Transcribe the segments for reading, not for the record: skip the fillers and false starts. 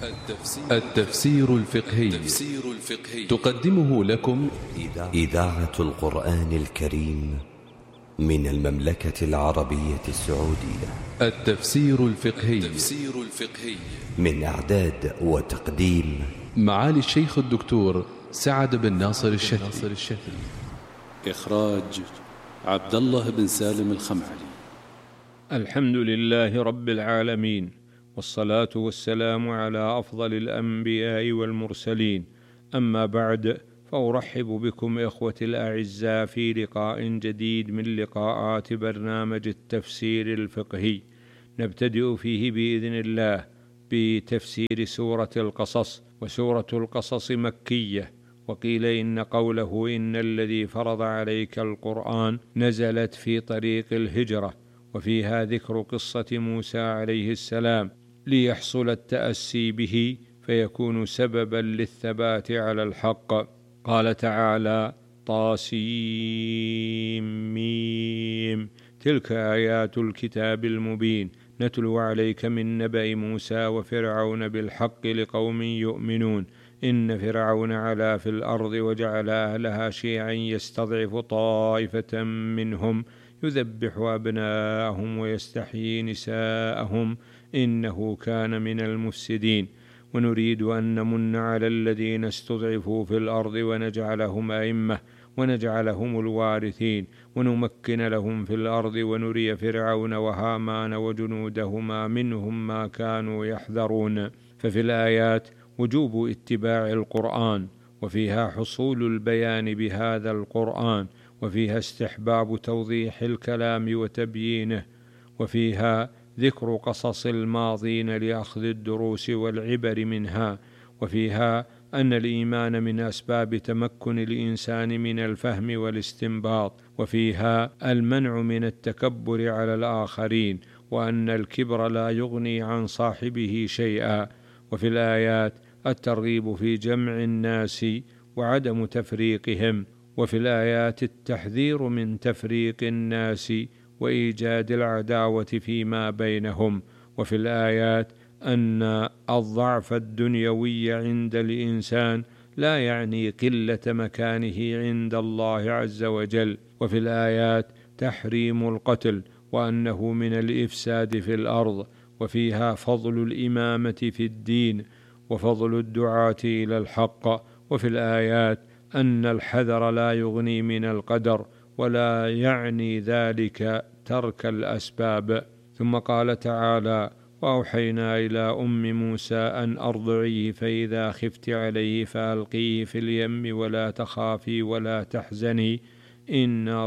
التفسير الفقهي. تقدمه لكم إذاعة القرآن الكريم من المملكة العربية السعودية. التفسير الفقهي من إعداد وتقديم معالي الشيخ الدكتور سعد بن ناصر الشتري. إخراج عبد الله بن سالم الخمعلي. الحمد لله رب العالمين، والصلاة والسلام على أفضل الأنبياء والمرسلين. أما بعد، فأرحب بكم إخوتي الأعزاء في لقاء جديد من لقاءات برنامج التفسير الفقهي، نبتدئ فيه بإذن الله بتفسير سورة القصص. وسورة القصص مكية، وقيل إن قوله إن الذي فرض عليك القرآن نزلت في طريق الهجرة، وفيها ذكر قصة موسى عليه السلام ليحصل التأسي به فيكون سببا للثبات على الحق. قال تعالى: طاسيم تلك آيات الكتاب المبين نتلو عليك من نبأ موسى وفرعون بالحق لقوم يؤمنون. إن فرعون علا في الأرض وجعل أهلها شيعا يستضعف طائفة منهم يذبح أبناءهم ويستحيي نساءهم إنه كان من المفسدين. ونريد أن نمن على الذين استضعفوا في الأرض ونجعلهم أئمة ونجعلهم الوارثين ونمكن لهم في الأرض ونري فرعون وهامان وجنودهما منهم ما كانوا يحذرون. ففي الآيات وجوب اتباع القرآن، وفيها حصول البيان بهذا القرآن، وفيها استحباب توضيح الكلام وتبيينه، وفيها ذكر قصص الماضين لأخذ الدروس والعبر منها، وفيها أن الإيمان من أسباب تمكن الإنسان من الفهم والاستنباط، وفيها المنع من التكبر على الآخرين، وأن الكبر لا يغني عن صاحبه شيئا. وفي الآيات الترغيب في جمع الناس وعدم تفريقهم، وفي الآيات التحذير من تفريق الناس وإيجاد العداوة فيما بينهم، وفي الآيات أن الضعف الدنيوي عند الإنسان لا يعني قلة مكانه عند الله عز وجل، وفي الآيات تحريم القتل وأنه من الإفساد في الأرض، وفيها فضل الإمامة في الدين وفضل الدعاة إلى الحق، وفي الآيات أن الحذر لا يغني من القدر ولا يعني ذلك ترك الأسباب. ثم قال تعالى: وأوحينا إلى أم موسى أن أرضعيه فإذا خفت عليه فألقيه في اليم ولا تخافي ولا تحزني إنا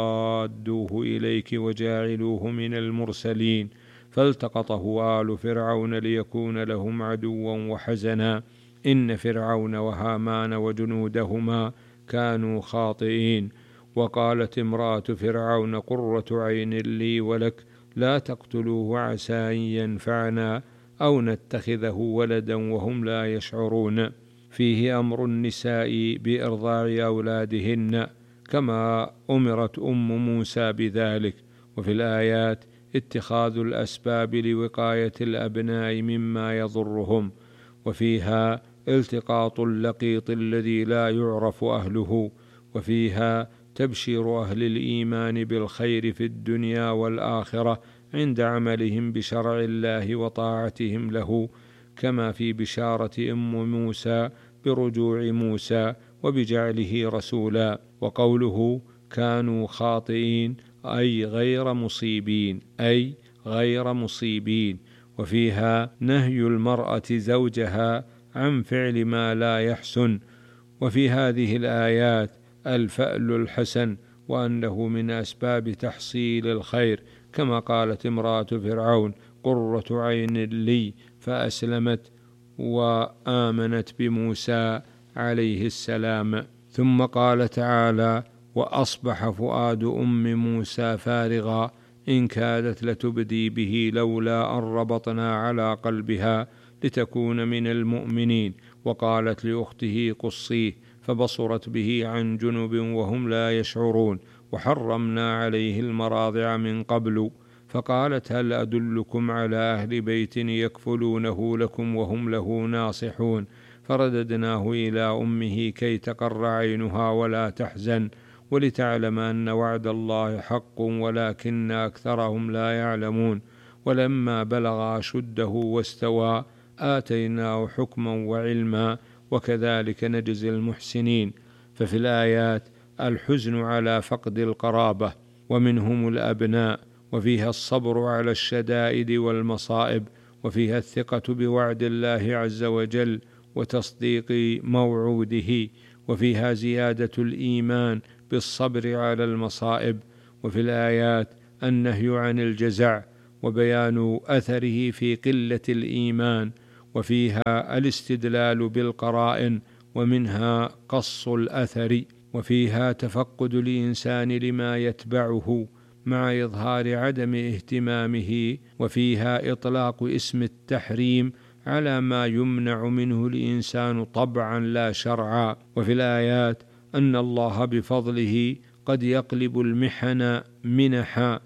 رادوه إليك وجاعلوه من المرسلين. فالتقطه آل فرعون ليكون لهم عدوا وحزنا إن فرعون وهامان وجنودهما كانوا خاطئين. وقالت امرأة فرعون قرة عين لي ولك لا تقتلوه عسى أن ينفعنا أو نتخذه ولدا وهم لا يشعرون. فيه أمر النساء بإرضاع أولادهن كما أمرت أم موسى بذلك. وفي الآيات اتخاذ الأسباب لوقاية الأبناء مما يضرهم، وفيها التقاط اللقيط الذي لا يعرف أهله، وفيها تبشير أهل الإيمان بالخير في الدنيا والآخرة عند عملهم بشرع الله وطاعتهم له، كما في بشارة أم موسى برجوع موسى وبجعله رسولا. وقوله كانوا خاطئين أي غير مصيبين. وفيها نهي المرأة زوجها عن فعل ما لا يحسن. وفي هذه الآيات الفأل الحسن وأنه من أسباب تحصيل الخير، كما قالت امرأة فرعون قرة عين لي فأسلمت وآمنت بموسى عليه السلام. ثم قال تعالى: وأصبح فؤاد أم موسى فارغا إن كادت لتبدي به لولا أن ربطنا على قلبها لتكون من المؤمنين. وقالت لأخته قصيه فبصرت به عن جنب وهم لا يشعرون. وحرمنا عليه المراضع من قبل فقالت هل أدلكم على أهل بيت يكفلونه لكم وهم له ناصحون؟ فرددناه إلى أمه كي تقر عينها ولا تحزن ولتعلم أن وعد الله حق ولكن أكثرهم لا يعلمون. ولما بلغ أشده واستوى آتيناه حكما وعلما وكذلك نجزي المحسنين. ففي الآيات الحزن على فقد القرابة ومنهم الأبناء، وفيها الصبر على الشدائد والمصائب، وفيها الثقة بوعد الله عز وجل وتصديق موعوده، وفيها زيادة الإيمان بالصبر على المصائب. وفي الآيات النهي عن الجزع وبيان أثره في قلة الإيمان، وفيها الاستدلال بالقرائن ومنها قص الأثر، وفيها تفقد الإنسان لما يتبعه مع إظهار عدم اهتمامه، وفيها إطلاق اسم التحريم على ما يمنع منه الإنسان طبعا لا شرعا. وفي الآيات أن الله بفضله قد يقلب المحن منحا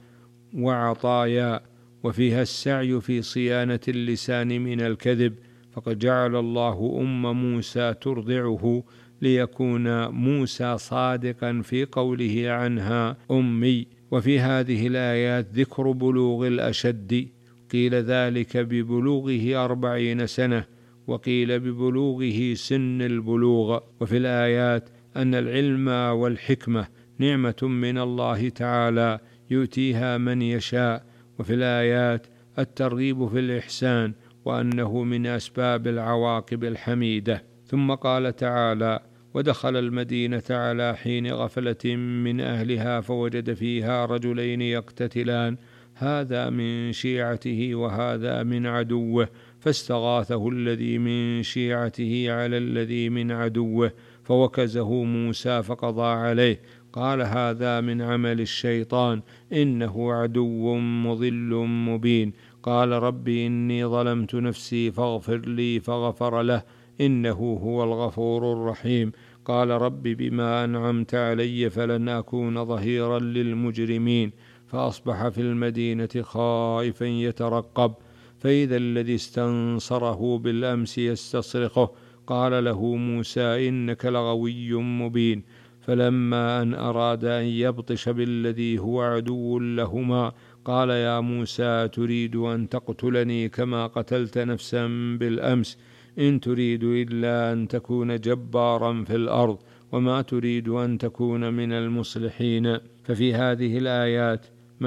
وعطايا، وفيها السعي في صيانة اللسان من الكذب، فقد جعل الله موسى ترضعه ليكون موسى صادقا في قوله عنها أمي. وفي هذه الآيات ذكر بلوغ الأشد، قيل ذلك ببلوغه 40 سنة وقيل ببلوغه سن البلوغ. وفي الآيات أن العلم والحكمة نعمة من الله تعالى يؤتيها من يشاء. وفي الآيات الترغيب في الإحسان وأنه من أسباب العواقب الحميدة. ثم قال تعالى ودخل المدينة على حين غفلة من أهلها فوجد فيها رجلين يقتتلان هذا من شيعته وهذا من عدوه فاستغاثه الذي من شيعته على الذي من عدوه فوكزه موسى فقضى عليه قال هذا من عمل الشيطان إنه عدو مضل مبين. قال رب إني ظلمت نفسي فاغفر لي فغفر له إنه هو الغفور الرحيم. قال رب بما أنعمت علي فلن أكون ظهيرا للمجرمين. فأصبح في المدينة خائفا يترقب فإذا الذي استنصره بالأمس يستصرخه قال له موسى إنك لغوي مبين. فلما أن أراد أن يبطش بالذي هو عدو لهما قال يا موسى تريد أن تقتلني كما قتلت نفسا بالأمس إن تريد إلا أن تكون جبارا في الأرض وما تريد أن تكون من المصلحين. ففي هذه الآيات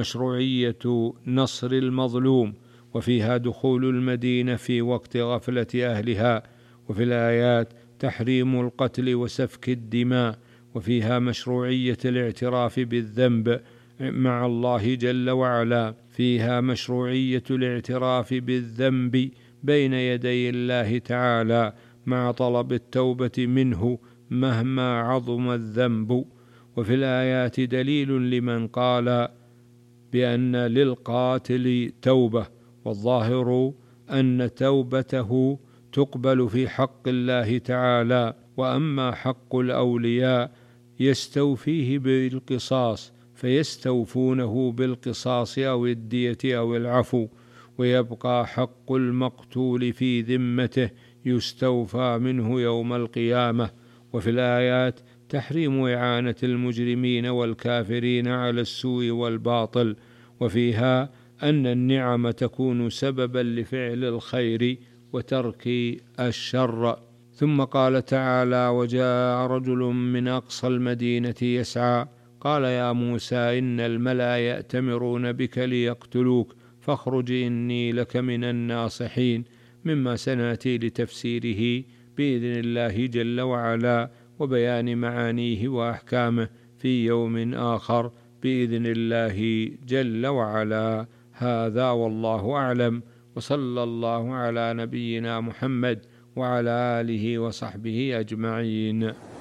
مشروعية نصر المظلوم، وفيها دخول المدينة في وقت غفلة أهلها، وفي الآيات تحريم القتل وسفك الدماء، وفيها مشروعية الاعتراف بالذنب مع الله جل وعلا. فيها مشروعية الاعتراف بالذنب بين يدي الله تعالى مع طلب التوبة منه مهما عظم الذنب. وفي الآيات دليل لمن قال بأن للقاتل توبة، والظاهر أن توبته تقبل في حق الله تعالى، وأما حق الأولياء يستوفيه بالقصاص فيستوفونه بالقصاص أو الدية أو العفو، ويبقى حق المقتول في ذمته يستوفى منه يوم القيامة. وفي الآيات تحريم إعانة المجرمين والكافرين على السوء والباطل، وفيها أن النعم تكون سببا لفعل الخير وترك الشر. ثم قال تعالى وجاء رجل من أقصى المدينة يسعى قال يا موسى إن الملأ يأتمرون بك ليقتلوك فاخرج إني لك من الناصحين، مما سنأتي لتفسيره بإذن الله جل وعلا وبيان معانيه وأحكامه في يوم آخر بإذن الله جل وعلا. هذا والله أعلم، وصلى الله على نبينا محمد وعلى آله وصحبه أجمعين.